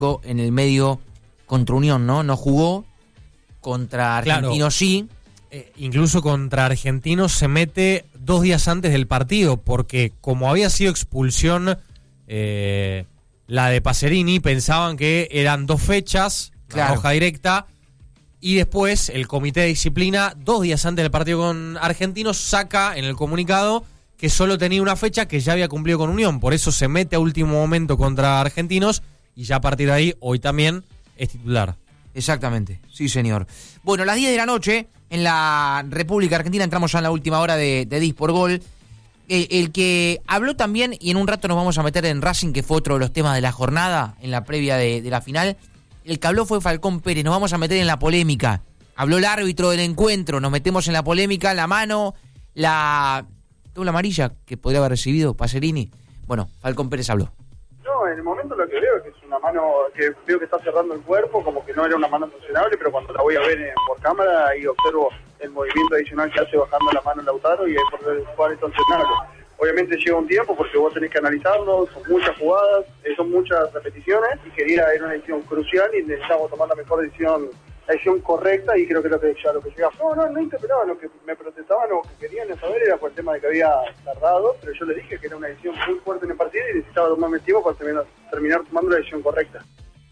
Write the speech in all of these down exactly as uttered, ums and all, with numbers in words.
en el medio contra Unión, ¿no? No jugó, contra Argentinos claro. sí. Eh, incluso contra Argentinos se mete dos días antes del partido, porque como había sido expulsión eh, la de Pacerini, pensaban que eran dos fechas, Claro. la roja directa, y después el comité de disciplina, dos días antes del partido con Argentinos, saca en el comunicado que solo tenía una fecha que ya había cumplido con Unión, por eso se mete a último momento contra Argentinos, y ya a partir de ahí, hoy también, es titular. Exactamente, sí señor. Bueno, a las diez de la noche, en la República Argentina, entramos ya en la última hora de, de Dis por Gol. El, el que habló también, y en un rato nos vamos a meter en Racing, que fue otro de los temas de la jornada, en la previa de, de la final, el que habló fue Falcón Pérez. Nos vamos a meter en la polémica. Habló el árbitro del encuentro, nos metemos en la polémica, la mano, la doble amarilla que podría haber recibido Pacerini. Bueno, Falcón Pérez habló. No, en el momento lo que veo es que es una mano que veo que está cerrando el cuerpo, como que no era una mano sancionable, pero cuando la voy a ver eh, por cámara, ahí observo el movimiento adicional que hace bajando la mano Lautaro y ahí por el cual es sancionable. Obviamente lleva un tiempo porque vos tenés que analizarlo, son muchas jugadas, eh, son muchas repeticiones y quería era una decisión crucial y necesitamos tomar la mejor decisión, la decisión correcta, y creo que lo que ya lo que llegaba. No, no, no interpelaba, lo que me protestaban o que querían saber era por el tema de que había tardado, pero yo les dije que era una decisión muy fuerte en el partido y necesitaba tomarme el tiempo para terminar, terminar tomando la decisión correcta.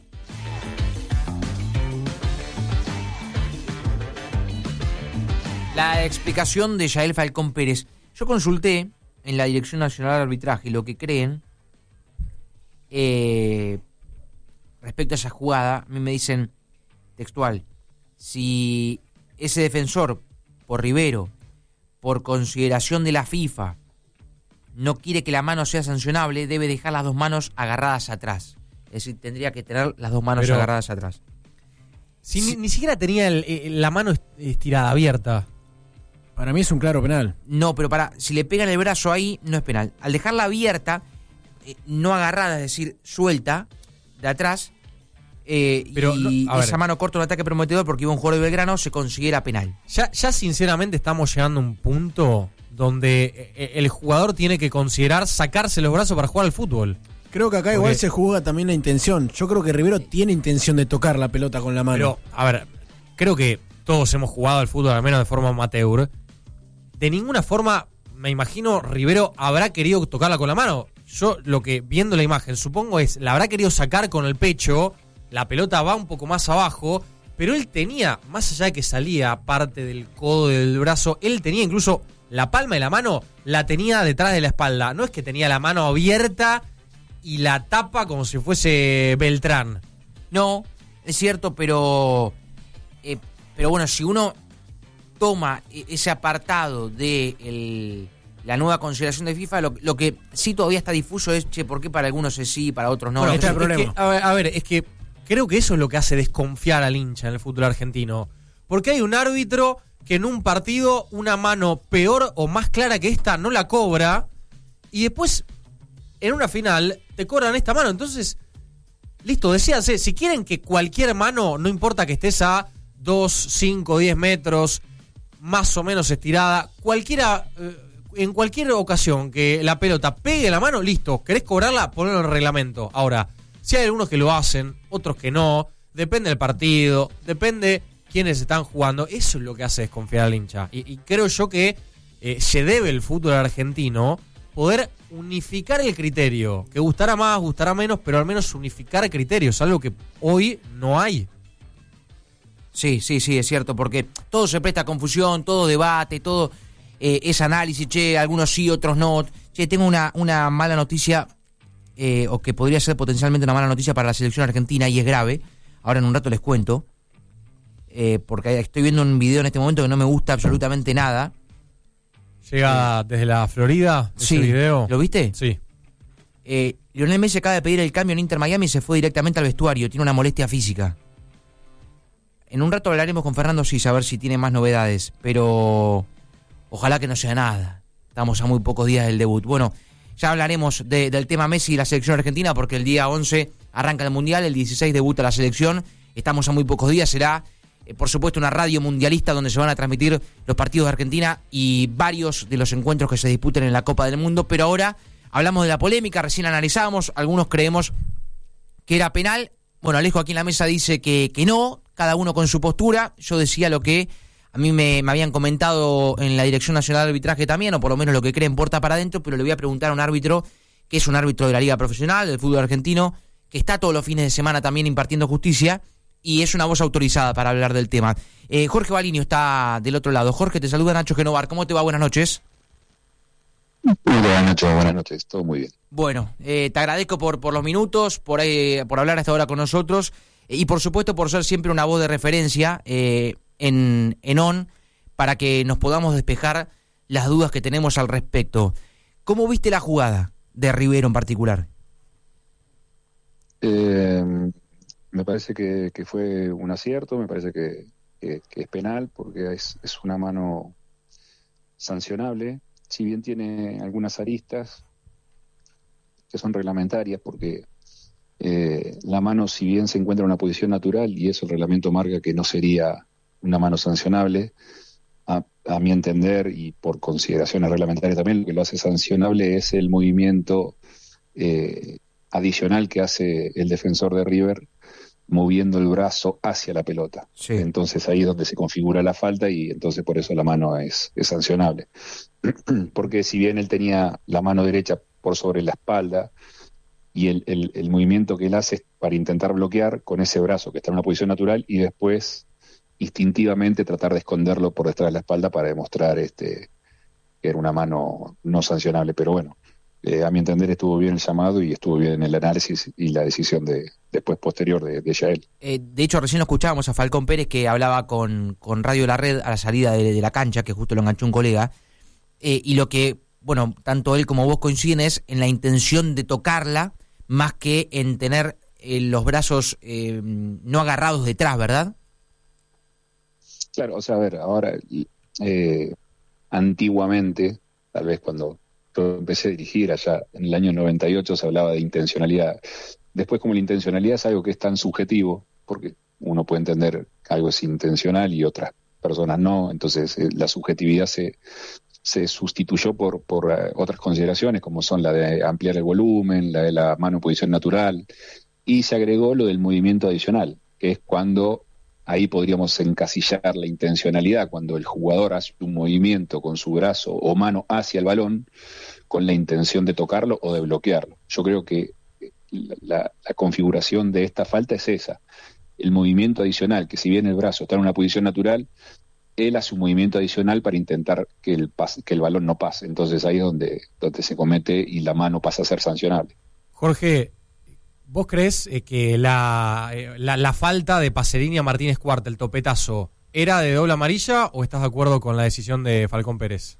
La explicación de Yael Falcón Pérez. Yo consulté en la Dirección Nacional de Arbitraje lo que creen eh, respecto a esa jugada. A mí me dicen textual: si ese defensor, por Rivero, por consideración de la FIFA, no quiere que la mano sea sancionable, debe dejar las dos manos agarradas atrás. Es decir, tendría que tener las dos manos Pero, agarradas atrás. Si sí. ni, ni siquiera tenía el, el, la mano estirada, abierta. Para mí es un claro penal. No, pero para, si le pegan el brazo ahí, no es penal. Al dejarla abierta, eh, no agarrada, es decir, suelta, de atrás, eh, pero, y no, esa ver. mano corta un ataque prometedor porque iba un jugador de Belgrano, se considera penal. Ya, ya sinceramente estamos llegando a un punto donde el jugador tiene que considerar sacarse los brazos para jugar al fútbol. Creo que acá igual se juega también la intención. Yo creo que Rivero tiene intención de tocar la pelota con la mano. Pero, a ver, creo que todos hemos jugado al fútbol, al menos de forma amateur. De ninguna forma, me imagino, Rivero habrá querido tocarla con la mano. Yo lo que, viendo la imagen, supongo es, la habrá querido sacar con el pecho, la pelota va un poco más abajo, pero él tenía, más allá de que salía parte del codo del brazo, él tenía incluso la palma de la mano, la tenía detrás de la espalda. No es que tenía la mano abierta y la tapa como si fuese Beltrán. No, es cierto, pero eh, pero bueno, si uno toma ese apartado de el, la nueva consideración de FIFA, lo, lo que sí todavía está difuso es, che, ¿por qué para algunos es sí, para otros no? Bueno, no este es es el problema. Que, a, ver, a ver, es que creo que eso es lo que hace desconfiar al hincha en el fútbol argentino. Porque hay un árbitro que en un partido una mano peor o más clara que esta no la cobra y después en una final te cobran esta mano. Entonces, listo, decíanse, si quieren que cualquier mano, no importa que estés a dos, cinco, diez metros, más o menos estirada, cualquiera, eh, en cualquier ocasión que la pelota pegue la mano, listo, querés cobrarla, ponelo en el reglamento. Ahora, si hay algunos que lo hacen, otros que no, depende del partido, depende quiénes están jugando, eso es lo que hace desconfiar al hincha. Y, y creo yo que eh, se debe el fútbol argentino poder unificar el criterio, que gustará más, gustará menos, pero al menos unificar criterios, algo que hoy no hay. Sí, sí, sí, es cierto, porque todo se presta a confusión, todo debate, todo eh, es análisis, che, algunos sí, otros no. Che, tengo una, una mala noticia, eh, o que podría ser potencialmente una mala noticia para la selección argentina, y es grave. Ahora en un rato les cuento, eh, porque estoy viendo un video en este momento que no me gusta absolutamente nada. Llega eh, desde la Florida, ese sí, video. ¿Lo viste? Sí. Eh, Lionel Messi acaba de pedir el cambio en Inter Miami y se fue directamente al vestuario, tiene una molestia física. En un rato hablaremos con Fernando Sis a ver si tiene más novedades, pero ojalá que no sea nada. Estamos a muy pocos días del debut. Bueno, ya hablaremos de, del tema Messi y la selección argentina, porque el día once arranca el Mundial, el dieciséis debuta la selección. Estamos a muy pocos días, será, eh, por supuesto, una radio mundialista donde se van a transmitir los partidos de Argentina y varios de los encuentros que se disputen en la Copa del Mundo. Pero ahora hablamos de la polémica, recién analizábamos, algunos creemos que era penal, Bueno, Alejo aquí en la mesa dice que, que no, cada uno con su postura. Yo decía lo que a mí me, me habían comentado en la Dirección Nacional de Arbitraje también, o por lo menos lo que creen puerta para adentro, pero le voy a preguntar a un árbitro que es un árbitro de la Liga Profesional, del fútbol argentino, que está todos los fines de semana también impartiendo justicia y es una voz autorizada para hablar del tema. Eh, Jorge Balinio está del otro lado. Jorge, te saluda Nacho Genovar. ¿Cómo te va? Buenas noches. Muy buenas noches, buenas noches, todo muy bien. Bueno, eh, te agradezco por, por los minutos, por, eh, por hablar hasta ahora con nosotros eh, y por supuesto por ser siempre una voz de referencia eh, en, en O N para que nos podamos despejar las dudas que tenemos al respecto. ¿Cómo viste la jugada de Rivero en particular? Eh, me parece que, que fue un acierto, me parece que, que, que es penal porque es, es una mano sancionable. Si bien tiene algunas aristas que son reglamentarias, porque eh, la mano, si bien se encuentra en una posición natural, y eso el reglamento marca que no sería una mano sancionable, a, a mi entender, y por consideraciones reglamentarias también, lo que lo hace sancionable es el movimiento eh, adicional que hace el defensor de River, moviendo el brazo hacia la pelota. Sí. Entonces ahí es donde se configura la falta y entonces por eso la mano es, es sancionable. Porque si bien él tenía la mano derecha por sobre la espalda y el, el, el movimiento que él hace es para intentar bloquear con ese brazo que está en una posición natural y después instintivamente tratar de esconderlo por detrás de la espalda para demostrar este que era una mano no sancionable. Pero bueno, Eh, a mi entender estuvo bien el llamado y estuvo bien el análisis y la decisión de después posterior de, de Yael. Eh, de hecho, recién lo escuchábamos a Falcón Pérez que hablaba con, con Radio La Red a la salida de, de la cancha, que justo lo enganchó un colega, eh, y lo que, bueno, tanto él como vos coinciden es en la intención de tocarla más que en tener eh, los brazos eh, no agarrados detrás, ¿verdad? Claro, o sea, a ver, ahora, eh, antiguamente, tal vez cuando empecé a dirigir allá en el año noventa y ocho se hablaba de intencionalidad. Después, como la intencionalidad es algo que es tan subjetivo, porque uno puede entender que algo es intencional y otras personas no, entonces eh, la subjetividad se, se sustituyó por, por uh, otras consideraciones, como son la de ampliar el volumen, la de la mano en posición natural, y se agregó lo del movimiento adicional, que es cuando ahí podríamos encasillar la intencionalidad, cuando el jugador hace un movimiento con su brazo o mano hacia el balón con la intención de tocarlo o de bloquearlo. Yo creo que la, la configuración de esta falta es esa, el movimiento adicional, que si bien el brazo está en una posición natural, él hace un movimiento adicional para intentar que el, pas, que el balón no pase. Entonces ahí es donde, donde se comete y la mano pasa a ser sancionable. Jorge, ¿vos crees eh, que la, eh, la, la falta de Pacerini a Martínez Cuarta, el topetazo, era de doble amarilla o estás de acuerdo con la decisión de Falcón Pérez?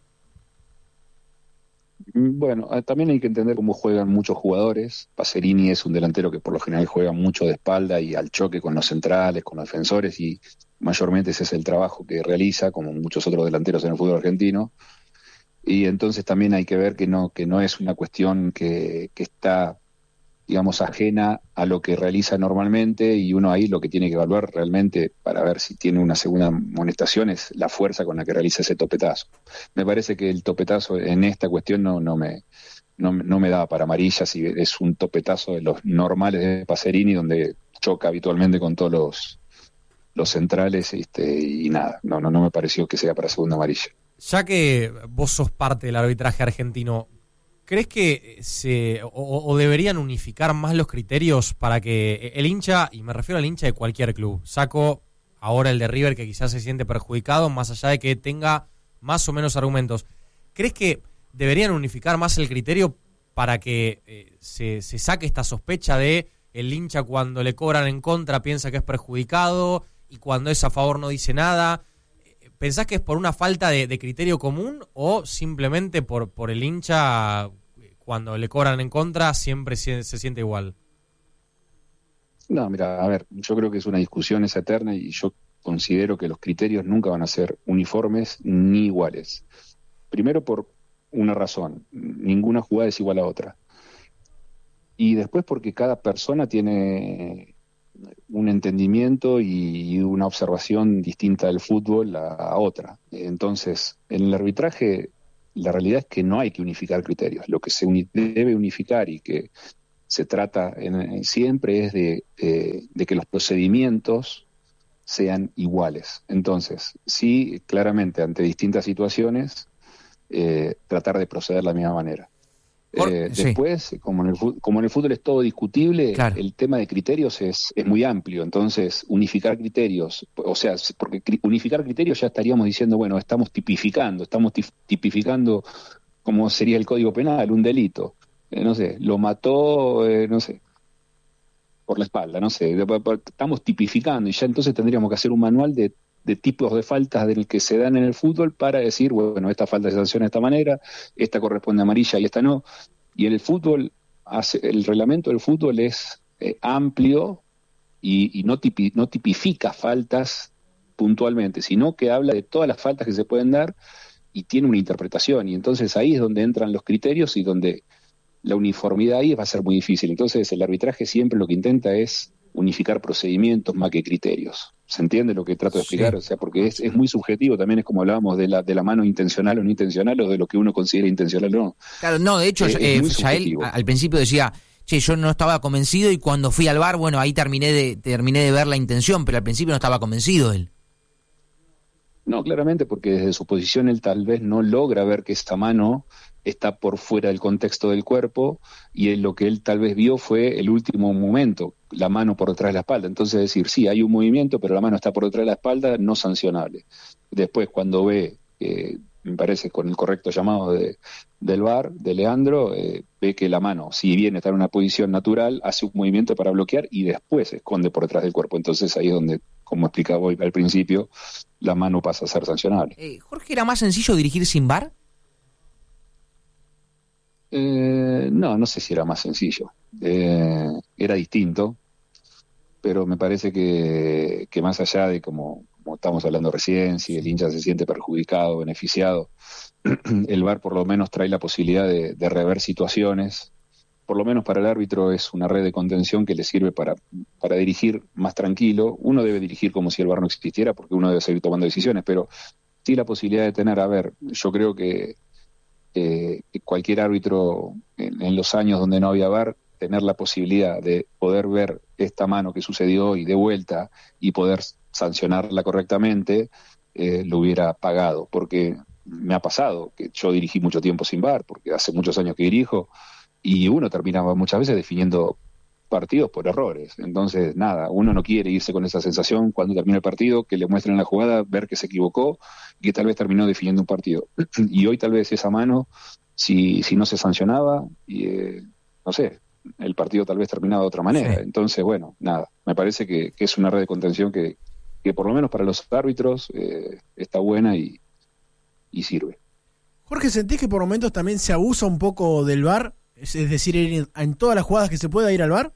Bueno, también hay que entender cómo juegan muchos jugadores. Pacerini es un delantero que por lo general juega mucho de espalda y al choque con los centrales, con los defensores, y mayormente ese es el trabajo que realiza, como muchos otros delanteros en el fútbol argentino. Y entonces también hay que ver que no, que no es una cuestión que, que está, digamos, ajena a lo que realiza normalmente, y uno ahí lo que tiene que evaluar realmente para ver si tiene una segunda amonestación es la fuerza con la que realiza ese topetazo. Me parece que el topetazo en esta cuestión no, no me no, no me da para amarilla, si es un topetazo de los normales de Pacerini, donde choca habitualmente con todos los, los centrales, este, y nada, no, no, no me pareció que sea para segunda amarilla. Ya que vos sos parte del arbitraje argentino, ¿crees que se o, o deberían unificar más los criterios para que el hincha, y me refiero al hincha de cualquier club, saco ahora el de River que quizás se siente perjudicado, más allá de que tenga más o menos argumentos, ¿crees que deberían unificar más el criterio para que eh, se, se saque esta sospecha de el hincha cuando le cobran en contra piensa que es perjudicado y cuando es a favor no dice nada? ¿Pensás que es por una falta de, de criterio común o simplemente por, por el hincha cuando le cobran en contra siempre se, se siente igual? No, mira, a ver, yo creo que es una discusión esa eterna y yo considero que los criterios nunca van a ser uniformes ni iguales. Primero por una razón, ninguna jugada es igual a otra. Y después porque cada persona tiene un entendimiento y una observación distinta del fútbol a, a otra. Entonces, en el arbitraje, la realidad es que no hay que unificar criterios. Lo que se uni- debe unificar y que se trata en, siempre es de, de, de que los procedimientos sean iguales. Entonces, sí, claramente, ante distintas situaciones, eh, tratar de proceder de la misma manera. Por, eh, sí. Después, como en, el, como en el fútbol es todo discutible, claro. el tema de criterios es, es muy amplio. Entonces, unificar criterios, o sea, porque unificar criterios ya estaríamos diciendo, bueno, estamos tipificando, estamos tipificando como sería el Código Penal, un delito. Eh, no sé, lo mató, eh, no sé, por la espalda, no sé, estamos tipificando y ya entonces tendríamos que hacer un manual de, de tipos de faltas del que se dan en el fútbol para decir, bueno, esta falta se sanciona de esta manera, esta corresponde a amarilla y esta no. Y en el fútbol, hace, el reglamento del fútbol es eh, amplio y, y no, tipi, no tipifica faltas puntualmente, sino que habla de todas las faltas que se pueden dar y tiene una interpretación. Y entonces ahí es donde entran los criterios y donde la uniformidad ahí va a ser muy difícil. Entonces el arbitraje siempre lo que intenta es unificar procedimientos más que criterios. ¿Se entiende lo que trato de explicar? Sí. O sea, porque es, es muy subjetivo, también es como hablábamos de la, de la mano intencional o no intencional, o de lo que uno considera intencional o no. Claro, no, de hecho, eh, eh, Yael al principio decía, che, yo no estaba convencido y cuando fui al V A R, bueno, ahí terminé de, terminé de ver la intención, pero al principio no estaba convencido él. No, claramente, porque desde su posición él tal vez no logra ver que esta mano está por fuera del contexto del cuerpo y él, lo que él tal vez vio fue el último momento, la mano por detrás de la espalda. Entonces decir, sí, hay un movimiento, pero la mano está por detrás de la espalda, no sancionable. Después, cuando ve, eh, me parece con el correcto llamado de, del V A R, de Leandro, eh, ve que la mano, si bien está en una posición natural, hace un movimiento para bloquear y después se esconde por detrás del cuerpo. Entonces ahí es donde, como explicaba hoy al principio, la mano pasa a ser sancionable. Eh, Jorge, ¿era más sencillo dirigir sin V A R? Eh, no, no sé si era más sencillo. Eh, era distinto, pero me parece que, que más allá de como, como estamos hablando recién, si el hincha se siente perjudicado, beneficiado, el V A R por lo menos trae la posibilidad de, de rever situaciones. Por lo menos para el árbitro es una red de contención que le sirve para, para dirigir más tranquilo. Uno debe dirigir como si el V A R no existiera, porque uno debe seguir tomando decisiones, pero sí la posibilidad de tener, a ver, yo creo que Eh, cualquier árbitro en, en los años donde no había V A R, tener la posibilidad de poder ver esta mano que sucedió y de vuelta y poder sancionarla correctamente, eh, lo hubiera pagado, porque me ha pasado que yo dirigí mucho tiempo sin V A R, porque hace muchos años que dirijo, y uno terminaba muchas veces definiendo partidos por errores. Entonces, nada, uno no quiere irse con esa sensación cuando termina el partido, que le muestren la jugada, ver que se equivocó y que tal vez terminó definiendo un partido. Y hoy tal vez esa mano, si, si no se sancionaba, y, eh, no sé, el partido tal vez terminaba de otra manera. Sí. Entonces, bueno, nada, me parece que, que es una red de contención que, que por lo menos para los árbitros eh, está buena y, y sirve. Jorge, ¿sentís que por momentos también se abusa un poco del V A R? Es decir, en, en todas las jugadas que se pueda ir al V A R.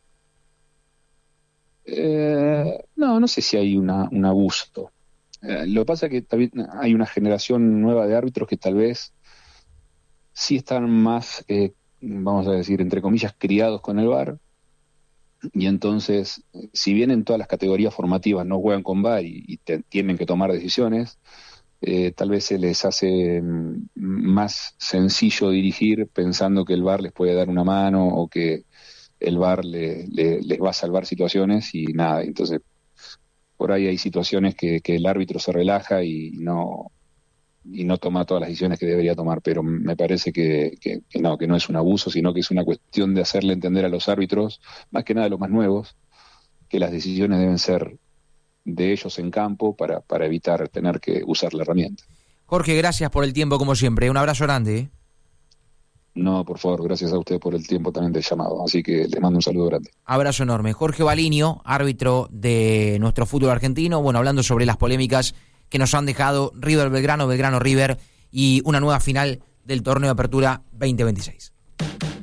Eh, no, no sé si hay una, un abuso. Eh, lo que pasa es que también hay una generación nueva de árbitros que tal vez sí están más, eh, vamos a decir, entre comillas, criados con el V A R. Y entonces, si bien en todas las categorías formativas no juegan con V A R y, y te, tienen que tomar decisiones, eh, tal vez se les hace mm, más sencillo dirigir pensando que el V A R les puede dar una mano o que el V A R le, le, les va a salvar situaciones y nada. Entonces, por ahí hay situaciones que, que el árbitro se relaja y no y no toma todas las decisiones que debería tomar, pero me parece que, que, que no, que no es un abuso, sino que es una cuestión de hacerle entender a los árbitros, más que nada a los más nuevos, que las decisiones deben ser de ellos en campo para, para evitar tener que usar la herramienta. Jorge, gracias por el tiempo como siempre, un abrazo grande, ¿eh? No, por favor, gracias a usted por el tiempo también del llamado, así que le mando un saludo grande. Abrazo enorme. Jorge Balinio, árbitro de nuestro fútbol argentino, bueno, hablando sobre las polémicas que nos han dejado River Belgrano, Belgrano River y una nueva final del torneo de apertura veinte veintiséis.